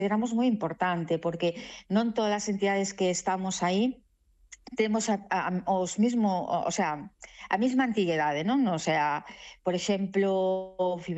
consideramos moi importante, porque non todas as entidades que estamos aí temos os mismo, o sea, a mesma antigüedade, non? O sea, por exemplo,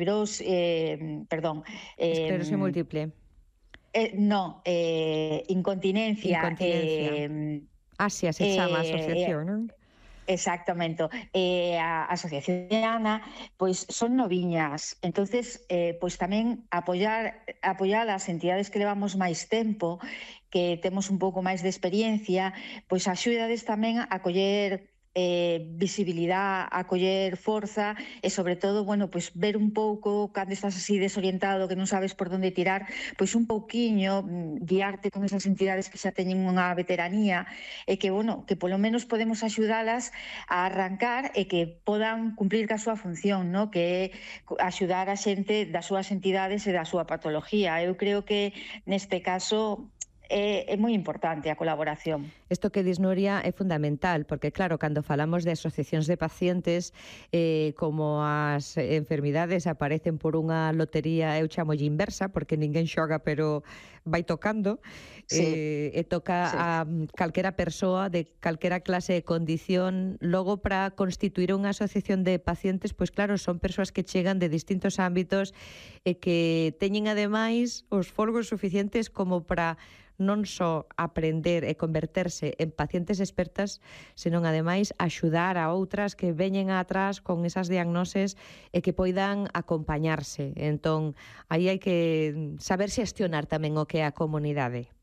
esclerosis múltiple. Non, incontinencia. Incontinencia. Asia se chama a asociación, non? Exactamente. A Asociación de Ana, pois son noviñas. Entonces, pois tamén apoiar as entidades que levamos máis tempo, que temos un pouco máis de experiencia, pois axúdades tamén a coller visibilidade, a coller forza e sobre todo, bueno, pois ver un pouco cando estás así desorientado, que non sabes por onde tirar, pois un pouquiño guiarte con esas entidades que xa teñen unha veteranía e que, bueno, que polo menos podemos axudalas a arrancar e que podan cumplir ca súa función, no? Que é axudar a xente das súas entidades e da súa patología. Eu creo que neste caso é moi importante a colaboración. Isto que dis, Nuria, é fundamental, porque claro, cando falamos de asociacións de pacientes, como as enfermidades aparecen por unha lotería, eu chamolle inversa, porque ninguén xoga, pero vai tocando, e toca a calquera persoa de calquera clase de condición. Logo, para constituir unha asociación de pacientes, pois claro, son persoas que chegan de distintos ámbitos e que teñen ademais os folgos suficientes como para non só aprender e converterse en pacientes expertas, senón ademais axudar a outras que veñen atrás con esas diagnoses e que poidan acompañarse. Entón, aí hai que saber xestionar tamén o que é a comunidade.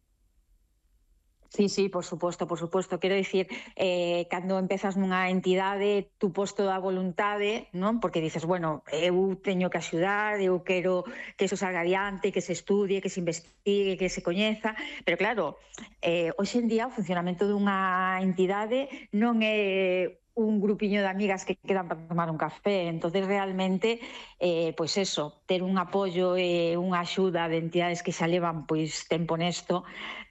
Sí, por suposto. Quero dicir, cando empezas nunha entidade, tu posto da voluntade, non? Porque dices, bueno, eu teño que axudar, eu quero que eso salga adiante, que se estudie, que se investigue, que se coñeza, pero claro, hoxe en día o funcionamento dunha entidade non é un grupiño de amigas que quedan para tomar un café. Entonces realmente, pois eso, ter un apoio e unha axuda de entidades que xa levan pois tempo nesto,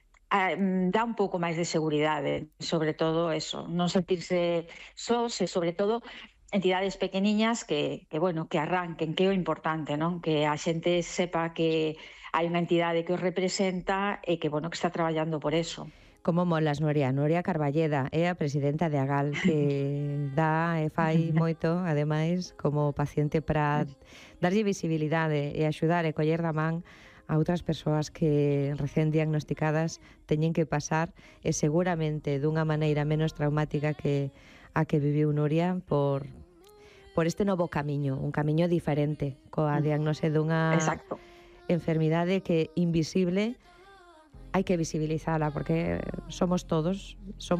dá un pouco máis de seguridade, sobre todo eso, non sentirse sós e sobre todo entidades pequeniñas que bueno, que arranquen, que é o importante, non? Que a xente sepa que hai unha entidade que os representa e que, bueno, que está traballando por eso. Como molas, Nuria? Nuria Carballeda é a presidenta de AGAL, que dá e fai moito, ademais, como paciente para darlle visibilidade e axudar e coller da man a outras persoas que recén diagnosticadas teñen que pasar e seguramente dunha maneira menos traumática que a que viviu Nuria por este novo camiño, un camiño diferente, coa diagnose dunha enfermidade que invisible hai que visibilizala, porque somos todas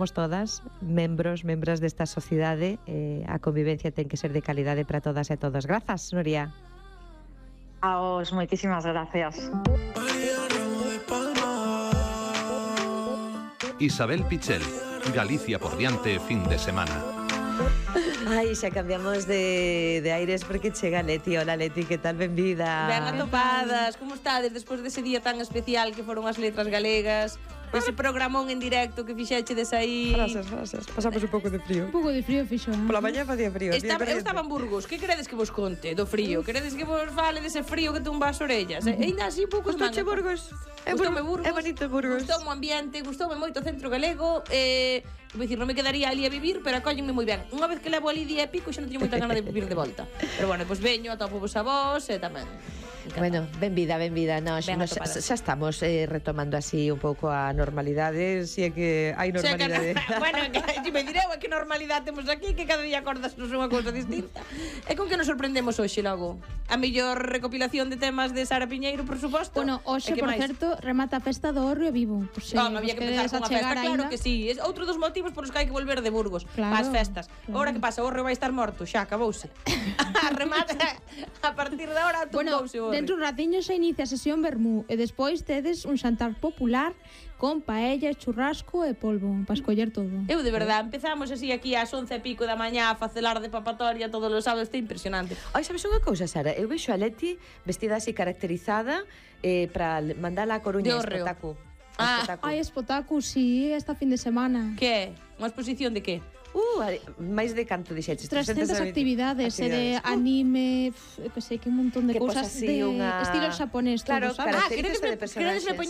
membras desta sociedade, a convivencia ten que ser de calidade para todas e todos. Grazas, Nuria. Aos, moitísimas gracias. Isabel Pichel, Galicia por diante fin de semana. Ai, xa cambiamos de aires porque chega Leti. Hola Leti, que tal? Benvida. Ben atopadas, como estades despois dese día tan especial que foron as letras galegas? Ese programón en directo que fixechedes aí. Gracias. Pasamos un pouco de frío. Un pouco de frío fixo. Pola mañá facía frío. Eu estaba en Burgos. Que queredes que vos conte do frío? Queredes que vos fale dese frío que tumba as orellas? Ainda así un pouco de manga. Burgos? Gustoume Burgos. É bonito Burgos. Gustoume o ambiente, gustoume moito o centro galego. Vou dicir, non me quedaría ali a vivir, pero acóllenme moi ben. Unha vez que levo ali día e pico, xa non teño moita gana de vivir de volta. Pero bueno, pois veño, atopo vos a vos e tamén. Bueno, benvida. Xa estamos retomando así un pouco a normalidade, se é que hai normalidade. Bueno, que me direu que normalidade temos aquí, que cada día acordas unha cousa distinta. E con que nos sorprendemos hoxe logo? A mellor recopilación de temas de Sara Piñeiro, por suposto. Bueno, hoxe, por certo, remata a festa do Hórreo Vivo. Había que empezar con a festa, claro que sí. É outro dos motivos por os que hai que volver de Burgos, para as festas. Agora que pasa, o Hórreo vai estar morto, xa acabouse. Remata a partir de ahora tumbouse o Hórreo. Dentro un ratiño se inicia a sesión vermú e despois tedes un xantar popular con paella, churrasco e polvo, para escoller todo. Eu, de verdade, empezamos así aquí ás 11 e pico da mañá a facelar de papatoria todos os sábados, está impresionante. Ai, sabes unha cousa, Sara? Eu vexo a Leti vestida así caracterizada para mandala a Coruña a Espotacu. Ai, Espotacu, sí, esta fin de semana. Que é? Unha exposición de que? máis de canto dixeches? 300 actividades, de anime, que sei, que un montón de cousas de estilo xaponés, claro, todo, sabes? Características de personaxes.